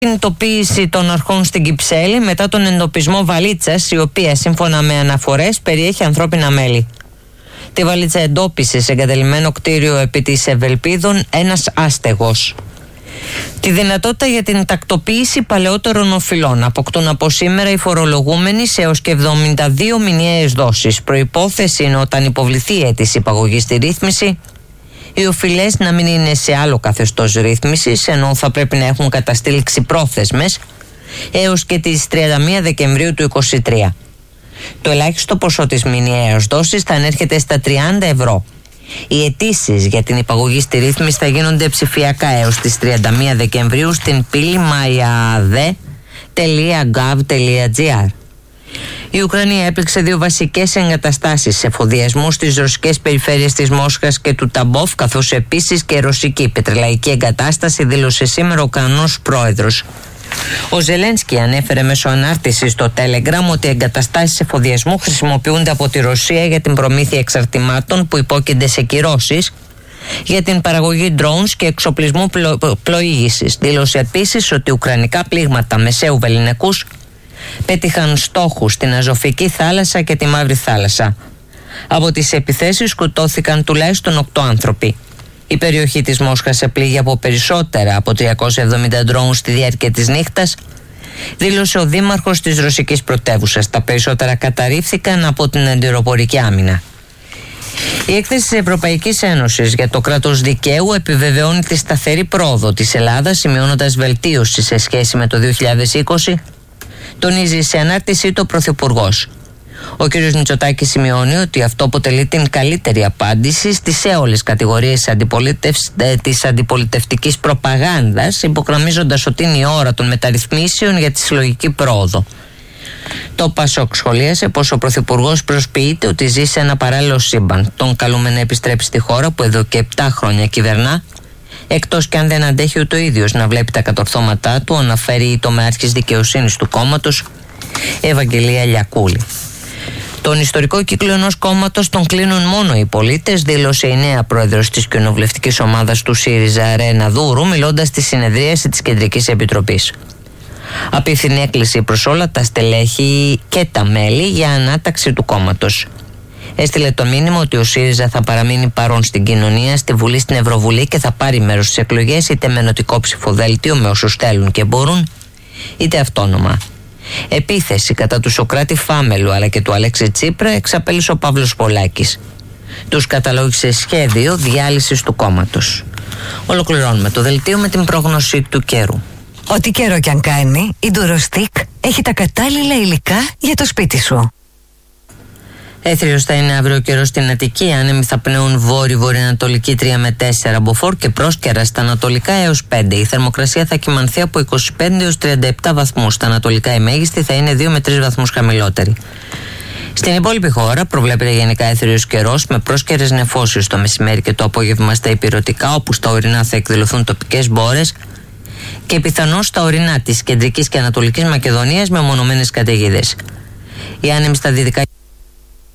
Κινητοποίηση των αρχών στην Κυψέλη μετά τον εντοπισμό βαλίτσας, η οποία σύμφωνα με αναφορές περιέχει ανθρώπινα μέλη. Τη βαλίτσα εντόπισε σε εγκαταλειμμένο κτίριο επί της Ευελπίδων ένας άστεγος. Τη δυνατότητα για την τακτοποίηση παλαιότερων οφειλών αποκτούν από σήμερα οι φορολογούμενοι σε έως και 72 μηνιαίες δόσεις. Προϋπόθεση είναι όταν υποβληθεί η αίτηση υπαγωγής στη ρύθμιση, οι οφειλές να μην είναι σε άλλο καθεστώς ρύθμισης, ενώ θα πρέπει να έχουν καταστήλει ξυπρόθεσμες έως και τις 31 Δεκεμβρίου του 2023. Το ελάχιστο ποσό της μηνιαίας δόσης θα ανέρχεται στα 30 ευρώ. Οι αιτήσεις για την υπαγωγή στη ρύθμιση θα γίνονται ψηφιακά έως τις 31 Δεκεμβρίου στην πύλη maiade.gov.gr. Η Ουκρανία έπληξε 2 βασικές εγκαταστάσεις εφοδιασμού στις ρωσικές περιφέρειες της Μόσχας και του Ταμπόφ, καθώς επίσης και ρωσική πετρελαϊκή εγκατάσταση, δήλωσε σήμερα ο Ουκρανός πρόεδρος. Ο Ζελένσκι ανέφερε μέσω ανάρτησης στο Telegram ότι οι εγκαταστάσεις εφοδιασμού χρησιμοποιούνται από τη Ρωσία για την προμήθεια εξαρτημάτων που υπόκεινται σε κυρώσεις για την παραγωγή drones και εξοπλισμού πλοήγησης. Δήλωσε επίσης ότι ουκρανικά πλήγματα μεσαίου βεληνικούς πέτυχαν στόχους στην Αζωφική θάλασσα και τη Μαύρη θάλασσα. Από τις επιθέσεις σκοτώθηκαν τουλάχιστον 8 άνθρωποι. Η περιοχή της Μόσχας επλήγει από περισσότερα από 370 drones στη διάρκεια της νύχτας, δήλωσε ο δήμαρχος της ρωσικής πρωτεύουσας. Τα περισσότερα καταρρίφθηκαν από την αντιεροπορική άμυνα. Η έκθεση της Ευρωπαϊκής Ένωσης για το κράτος δικαίου επιβεβαιώνει τη σταθερή πρόοδο της Ελλάδας, σημειώνοντας βελτίωση σε σχέση με το 2020, τονίζει σε ανάρτησή του ο Πρωθυπουργός. Ο κ. Μητσοτάκης σημειώνει ότι αυτό αποτελεί την καλύτερη απάντηση στις έολες κατηγορίες της αντιπολιτευτικής προπαγάνδας, υπογραμμίζοντας ότι είναι η ώρα των μεταρρυθμίσεων για τη συλλογική πρόοδο. Το ΠΑΣΟΚ σχολίασε πως ο Πρωθυπουργός προσποιείται ότι ζει σε ένα παράλληλο σύμπαν. Τον καλούμε να επιστρέψει στη χώρα που εδώ και 7 χρόνια κυβερνά, εκτός και αν δεν αντέχει ούτε ο ίδιος να βλέπει τα κατορθώματά του, αναφέρει η τομεάρχης δικαιοσύνης του κόμματος, Ευαγγελία Λιακούλη. Τον ιστορικό κύκλο ενός κόμματος τον κλείνουν μόνο οι πολίτες, δήλωσε η νέα πρόεδρος της κοινοβουλευτικής ομάδας του ΣΥΡΙΖΑ, Ρένα Δούρου, μιλώντας στη συνεδρίαση της Κεντρικής Επιτροπής. Απίθυνη έκκληση προς όλα τα στελέχη και τα μέλη για ανάταξη του κόμματος. Έστειλε το μήνυμα ότι ο ΣΥΡΙΖΑ θα παραμείνει παρόν στην κοινωνία, στη Βουλή, στην Ευρωβουλή και θα πάρει μέρος στις εκλογές είτε με ενωτικό ψηφοδέλτιο με όσους θέλουν και μπορούν, είτε αυτόνομα. Επίθεση κατά του Σωκράτη Φάμελου αλλά και του Αλέξη Τσίπρα εξαπέλυσε ο Παύλος Πολάκης. Τους καταλόγησε σχέδιο διάλυσης του κόμματος. Ολοκληρώνουμε το δελτίο με την πρόγνωση του καιρού. Ό,τι καιρό κι αν κάνει, η Ντουροστικ έχει τα κατάλληλα υλικά για το σπίτι σου. Έθριος θα είναι αύριο καιρό στην Αττική. Άνεμοι θα πνέουν βόρειο-βορειοανατολική 3 με 4 μποφόρ και πρόσκαιρα στα ανατολικά έως 5. Η θερμοκρασία θα κυμανθεί από 25 έως 37 βαθμούς. Στα ανατολικά η μέγιστη θα είναι 2 με 3 βαθμούς χαμηλότερη. Στην υπόλοιπη χώρα προβλέπεται γενικά έθριος καιρός με πρόσκαιρες νεφώσεις το μεσημέρι και το απόγευμα στα ηπειρωτικά, όπου στα ορεινά θα εκδηλωθούν τοπικές μπόρες και πιθανώς στα ορεινά της κεντρικής και ανατολικής Μακεδονίας με μονομένες καταιγίδες. Οι άνεμοι στα δυτικά